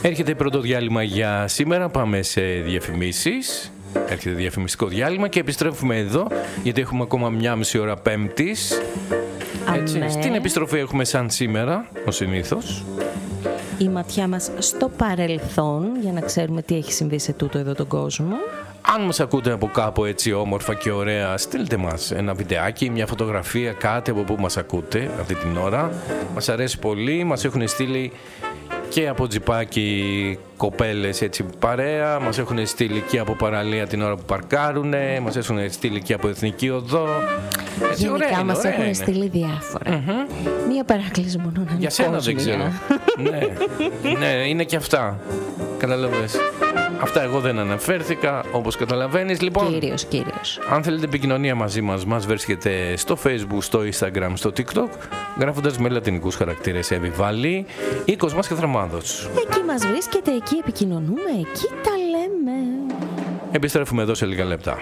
Έρχεται πρώτο διάλειμμα για σήμερα, πάμε σε διαφημίσεις. Έρχεται διαφημιστικό διάλειμμα και επιστρέφουμε εδώ, γιατί έχουμε ακόμα μια μισή ώρα Πέμπτης. Έτσι, στην επιστροφή έχουμε σαν σήμερα, ως συνήθως, η ματιά μας στο παρελθόν, για να ξέρουμε τι έχει συμβεί σε τούτο εδώ τον κόσμο. Αν μας ακούτε από κάπου έτσι όμορφα και ωραία, στείλτε μας ένα βιντεάκι, μια φωτογραφία, κάτι από που μας ακούτε αυτή την ώρα. Μας αρέσει πολύ, μας έχουν στείλει και από τζιπάκι κοπέλες έτσι παρέα, μας έχουν στείλει και από παραλία την ώρα που παρκάρουνε, μας έχουν στείλει και από Εθνική Οδό. Έτσι, γενικά μας έχουν στείλει διάφορα. Μία παράκληση μόνο να για σένα δεν ξέρω. ναι, είναι και αυτά. Καταλαβες. Αυτά εγώ δεν αναφέρθηκα, όπως καταλαβαίνεις. Λοιπόν, Κύριος. αν θέλετε επικοινωνία μαζί μας βρίσκεται στο Facebook, στο Instagram, στο TikTok, γράφοντας με λατινικούς χαρακτήρες Εβιβάλη ή Κοσμάς Καθραμάδος. Εκεί μας βρίσκεται, εκεί επικοινωνούμε, εκεί τα λέμε. Επιστρέφουμε εδώ σε λίγα λεπτά.